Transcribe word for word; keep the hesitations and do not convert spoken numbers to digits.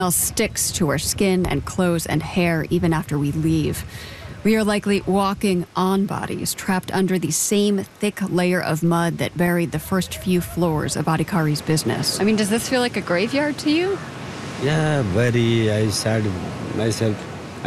smell sticks to our skin and clothes and hair even after we leave. We are likely walking on bodies trapped under the same thick layer of mud that buried the first few floors of Adhikari's business. I mean, does this feel like a graveyard to you? Yeah, very. I sad myself.